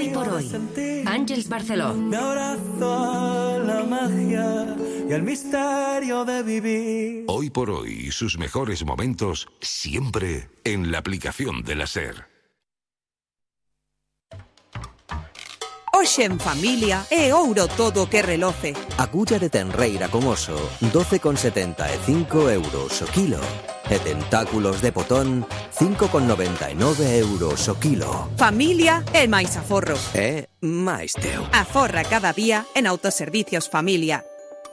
por hoy, Àngels Barceló. Me abrazo a la magia y al misterio de vivir. Hoy por hoy, sus mejores momentos siempre en la aplicación de la SER. Hoxe en familia é ouro todo que reloce. Agulla de tenreira con oso, 12,75 euros o kilo. E tentáculos de potón, 5,99 euros o kilo. Familia é máis aforro. É máis teu. Aforra cada día en Autoservicios Familia.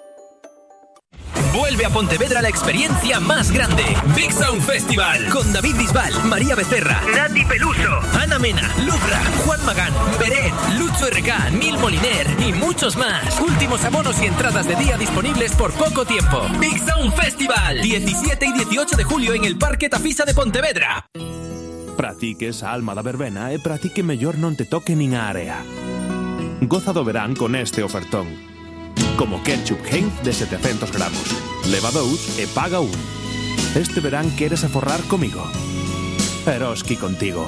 Vuelve a Pontevedra la experiencia más grande. Big Sound Festival. Con David Bisbal, María Becerra, Nati Peluso, Ana Mena, Lubra, Juan Magán, Beret, Lucho RK, Nil Moliner y muchos más. Últimos abonos y entradas de día disponibles por poco tiempo. Big Sound Festival. 17 y 18 de julio en el Parque Tafisa de Pontevedra. Practiques a alma da verbena e pratique mellor non te toque nin a area. Goza do verán con este ofertón. Como ketchup Heinz de 700 gramos. Leva 2 e paga 1. Este verán queres aforrar comigo. Eroski contigo.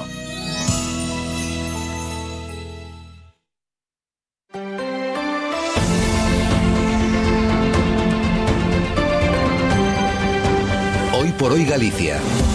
Hoy por hoy Galicia.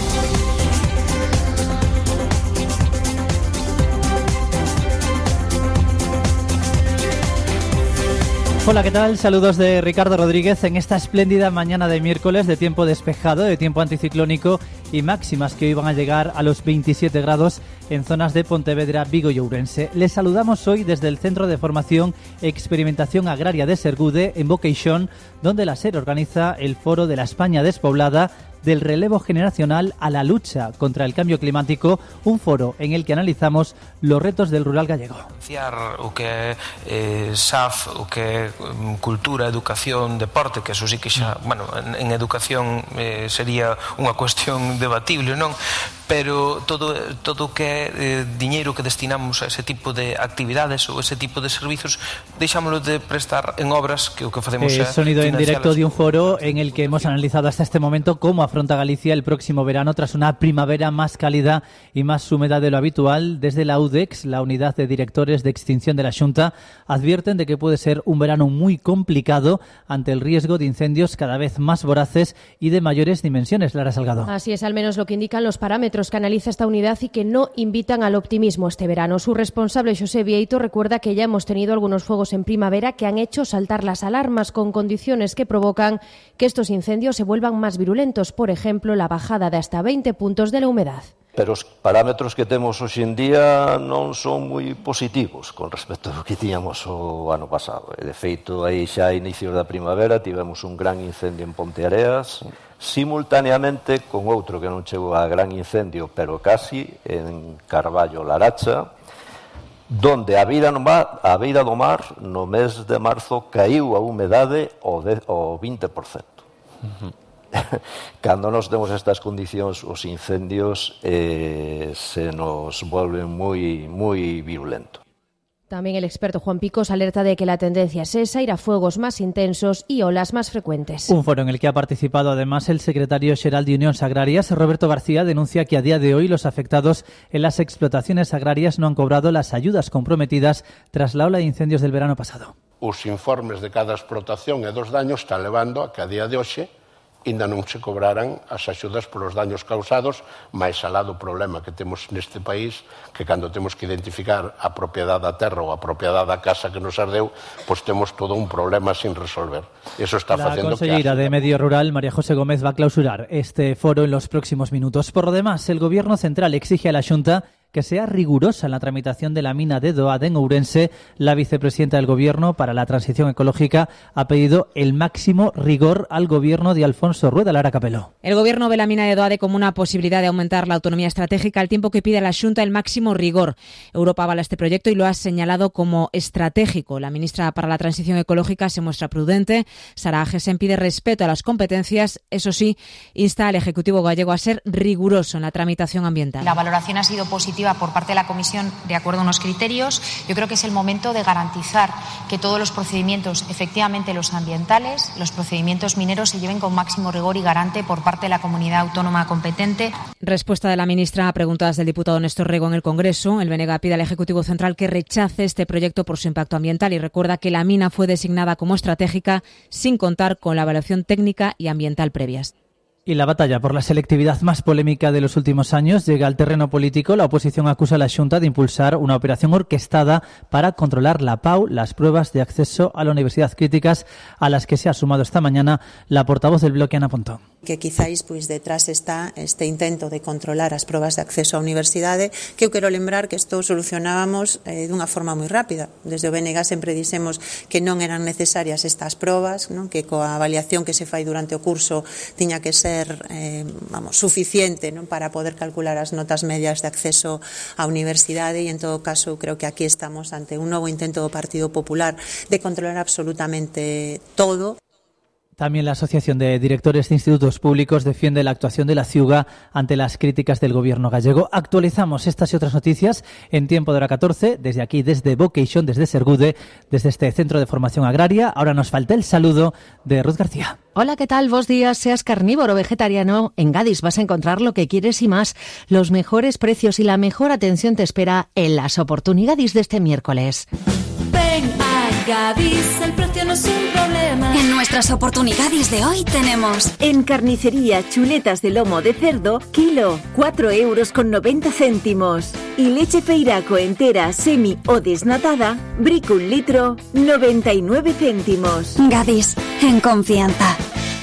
Hola, ¿qué tal? Saludos de Ricardo Rodríguez en esta espléndida mañana de miércoles de tiempo despejado, de tiempo anticiclónico y máximas que hoy van a llegar a los 27 grados en zonas de Pontevedra, Vigo y Ourense. Les saludamos hoy desde el Centro de Formación e Experimentación Agraria de Sergude, en Boqueixón, donde la SER organiza el Foro de la España Despoblada, del relevo generacional a la lucha contra el cambio climático, un foro en el que analizamos los retos del rural gallego. O que é SAF, o que é cultura, educación, deporte, que eso sí que xa, bueno, en educación sería unha cuestión debatible, non? Pero todo o que é diñeiro que destinamos a ese tipo de actividades ou ese tipo de servizos, deixámoslo de prestar en obras que o que facemos é sonido en directo de un foro en el que hemos analizado hasta este momento cómo afronta Galicia el próximo verano tras una primavera más cálida y más húmeda de lo habitual. Desde la UDEX, la Unidad de Directores de Extinción de la Xunta, advierten de que puede ser un verano muy complicado ante el riesgo de incendios cada vez más voraces y de mayores dimensiones. Lara Salgado. Así es, al menos lo que indican los parámetros que analiza esta unidad y que no invitan al optimismo este verano. Su responsable, José Vieito, recuerda que ya hemos tenido algunos fuegos en primavera que han hecho saltar las alarmas con condiciones que provocan que estos incendios se vuelvan más virulentos. Por ejemplo, la bajada de hasta 20 puntos de la humedad. Pero os parámetros que temos hoxe en día non son moi positivos con respecto ao que tiñamos o ano pasado. De feito, aí xa a inicios da primavera tivemos un gran incendio en Ponteareas, simultaneamente con outro que non chegou a gran incendio, pero casi, en Carballo Laracha, donde a beira do mar, no mes de marzo, caíu a humedade ao 20%. Cando nos temos estas condicións, os incendios se nos volven moi virulentos. También el experto Juan Picos alerta de que la tendencia es esa, ir a fuegos más intensos y olas más frecuentes. Un foro en el que ha participado además el secretario xeral de Unións Agrarias, Roberto García, denuncia que a día de hoy los afectados en las explotaciones agrarias no han cobrado las ayudas comprometidas tras la ola de incendios del verano pasado. Os informes de cada explotación e dos daños están levando a que a día de hoxe ainda non se cobraran as axudas polos daños causados, máis alá do problema que temos neste país, que cando temos que identificar a propiedade da terra ou a propiedade da casa que nos ardeu, pois temos todo un problema sin resolver. Eso está facendo que... La consellera de Medio Rural, María José Gómez, va a clausurar este foro en los próximos minutos. Por lo demás, el Gobierno Central exige a la Xunta que sea rigurosa en la tramitación de la mina de Doade en Ourense. La vicepresidenta del Gobierno para la Transición Ecológica ha pedido el máximo rigor al Gobierno de Alfonso Rueda. Lara Capeló. El Gobierno ve la mina de Doade como una posibilidad de aumentar la autonomía estratégica, al tiempo que pide a la Xunta el máximo rigor. Europa avala este proyecto y lo ha señalado como estratégico. La ministra para la Transición Ecológica se muestra prudente. Sara Agesen pide respeto a las competencias. Eso sí, insta al Ejecutivo gallego a ser riguroso en la tramitación ambiental. La valoración ha sido positiva ejecutiva por parte de la Comisión de acuerdo a unos criterios. Yo creo que es el momento de garantizar que todos los procedimientos, efectivamente los ambientales, los procedimientos mineros, se lleven con máximo rigor y garante por parte de la comunidad autónoma competente. Respuesta de la ministra a preguntas del diputado Néstor Rego en el Congreso. El BNG pide al Ejecutivo Central que rechace este proyecto por su impacto ambiental y recuerda que la mina fue designada como estratégica sin contar con la evaluación técnica y ambiental previas. Y la batalla por la selectividad más polémica de los últimos años llega al terreno político. La oposición acusa a la Xunta de impulsar una operación orquestada para controlar la PAU, las pruebas de acceso a la universidad, críticas a las que se ha sumado esta mañana la portavoz del Bloque, Ana Pontón. Que quizáis detrás está este intento de controlar as probas de acceso á universidade, que eu quero lembrar que isto solucionábamos dunha forma moi rápida. Desde o BNG sempre dixemos que non eran necesarias estas probas, non? Que coa avaliación que se fai durante o curso tiña que ser suficiente, non? Para poder calcular as notas medias de acceso á universidade, e en todo caso creo que aquí estamos ante un novo intento do Partido Popular de controlar absolutamente todo. También la Asociación de Directores de Institutos Públicos defiende la actuación de la Ciuga ante las críticas del gobierno gallego. Actualizamos estas y otras noticias en tiempo de hora 14, desde aquí, desde Vocation, desde Sergude, desde este Centro de Formación Agraria. Ahora nos falta el saludo de Ruth García. Hola, ¿qué tal? Buenos días. Seas carnívoro o vegetariano, en Gadis vas a encontrar lo que quieres y más. Los mejores precios y la mejor atención te espera en las oportunidades de este miércoles. Ven a Gadis, el precio no es un problema. En nuestras oportunidades de hoy tenemos en carnicería chuletas de lomo de cerdo, kilo, 4,90 €. Y leche Feiraco entera, semi o desnatada, brick 1 litro, 99 céntimos. Gadis, en confianza.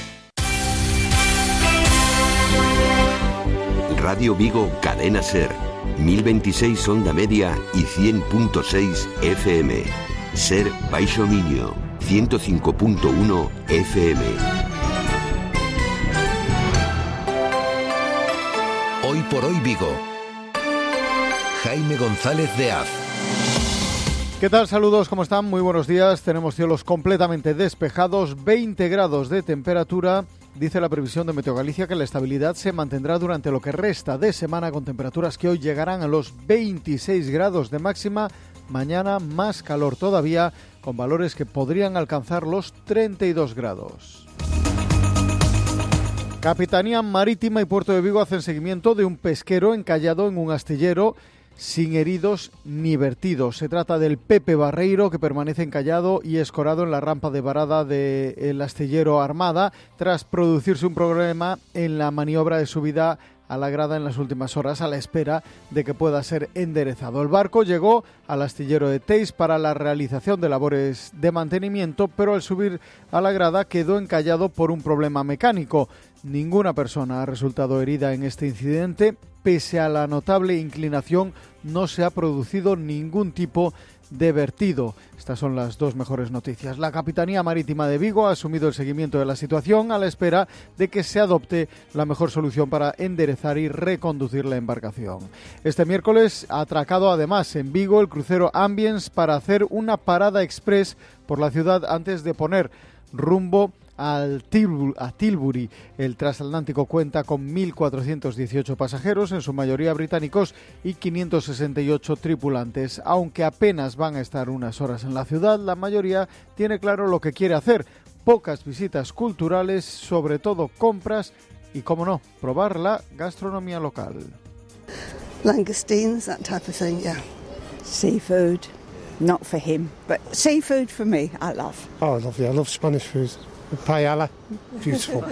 Radio Vigo, Cadena Ser, 1026 onda media y 100.6 FM. Ser Baixo Miño, 105.1 FM. Hoy por hoy Vigo. Jaime González de Az. ¿Qué tal? Saludos, ¿cómo están? Muy buenos días. Tenemos cielos completamente despejados, 20 grados de temperatura. Dice la previsión de Meteo Galicia que la estabilidad se mantendrá durante lo que resta de semana, con temperaturas que hoy llegarán a los 26 grados de máxima. Mañana más calor todavía, con valores que podrían alcanzar los 32 grados. Capitanía Marítima y Puerto de Vigo hacen seguimiento de un pesquero encallado en un astillero sin heridos ni vertidos. Se trata del Pepe Barreiro, que permanece encallado y escorado en la rampa de varada del astillero Armada tras producirse un problema en la maniobra de subida a la grada en las últimas horas, a la espera de que pueda ser enderezado. El barco llegó al astillero de Teis para la realización de labores de mantenimiento, pero al subir a la grada quedó encallado por un problema mecánico. Ninguna persona ha resultado herida en este incidente. Pese a la notable inclinación, no se ha producido ningún tipo de vertido. Estas son las dos mejores noticias. La Capitanía Marítima de Vigo ha asumido el seguimiento de la situación a la espera de que se adopte la mejor solución para enderezar y reconducir la embarcación. Este miércoles ha atracado además en Vigo el crucero Ambience para hacer una parada express por la ciudad antes de poner rumbo a Tilbury. El transatlántico cuenta con 1.418 pasajeros, en su mayoría británicos, y 568 tripulantes. Aunque apenas van a estar unas horas en la ciudad, la mayoría tiene claro lo que quiere hacer. Pocas visitas culturales, sobre todo compras y, como no, probar la gastronomía local. Langoustines, that type of thing, yeah. Seafood, not for him, but seafood for me, I love. Oh, lovely. I love Spanish food. Paella, beautiful.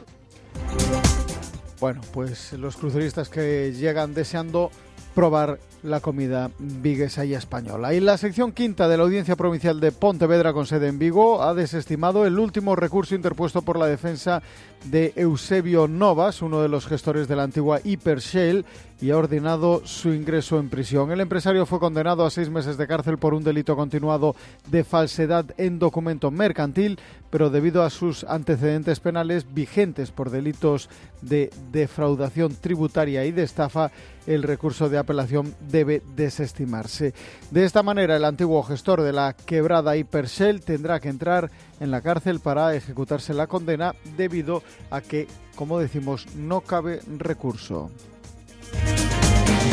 Bueno, pues los cruceristas que llegan deseando probar la comida viguesa y española. Y la sección quinta de la Audiencia Provincial de Pontevedra, con sede en Vigo, ha desestimado el último recurso interpuesto por la defensa de Eusebio Novas, uno de los gestores de la antigua Hipershell, y ha ordenado su ingreso en prisión. El empresario fue condenado a 6 meses de cárcel por un delito continuado de falsedad en documento mercantil, pero debido a sus antecedentes penales vigentes por delitos de defraudación tributaria y de estafa, el recurso de apelación debe desestimarse. De esta manera, el antiguo gestor de la quebrada Hipershell tendrá que entrar en la cárcel para ejecutarse la condena, debido a que, como decimos, no cabe recurso.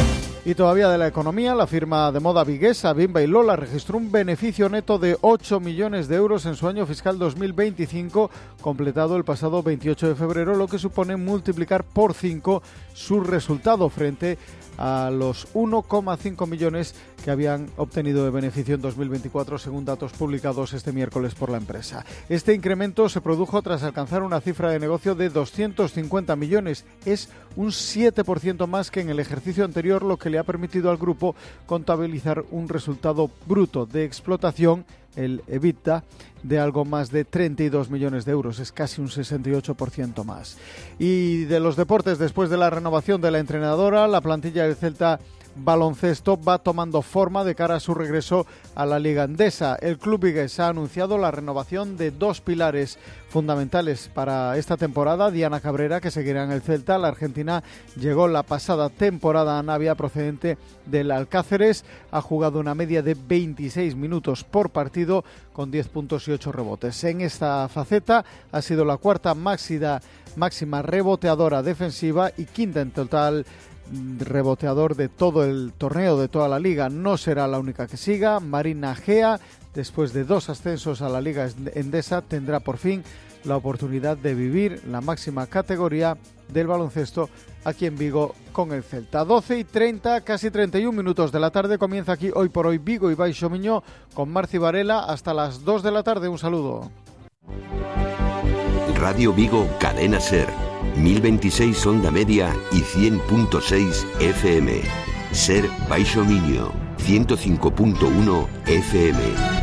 Y todavía de la economía, la firma de moda viguesa Bimba y Lola registró un beneficio neto de 8 millones de euros en su año fiscal 2025, completado el pasado 28 de febrero, lo que supone multiplicar por 5 su resultado frente a los 1,5 millones que habían obtenido de beneficio en 2024, según datos publicados este miércoles por la empresa. Este incremento se produjo tras alcanzar una cifra de negocio de 250 millones. Es un 7% más que en el ejercicio anterior, lo que le ha permitido al grupo contabilizar un resultado bruto de explotación, el EBITDA, de algo más de 32 millones de euros, es casi un 68% más. Y de los deportes, después de la renovación de la entrenadora, la plantilla del Celta baloncesto va tomando forma de cara a su regreso a la Liga Endesa. El club vigués ha anunciado la renovación de 2 pilares fundamentales para esta temporada. Diana Cabrera, que seguirá en el Celta. La argentina llegó la pasada temporada a Navia procedente del Alcáceres. Ha jugado una media de 26 minutos por partido con 10 puntos y 8 rebotes. En esta faceta ha sido la cuarta máxima reboteadora defensiva y quinta en total reboteador de todo el torneo, de toda la liga. No será la única que siga. Marina Gea, después de 2 ascensos a la Liga Endesa, tendrá por fin la oportunidad de vivir la máxima categoría del baloncesto aquí en Vigo con el Celta. 12:30, casi 31 minutos de la tarde, comienza aquí Hoy por Hoy Vigo y Baixo Miño con Marci Varela hasta las 2 de la tarde. Un saludo. Radio Vigo, Cadena Ser, 1026 onda media y 100.6 FM. Ser Baixo Miño, 105.1 FM.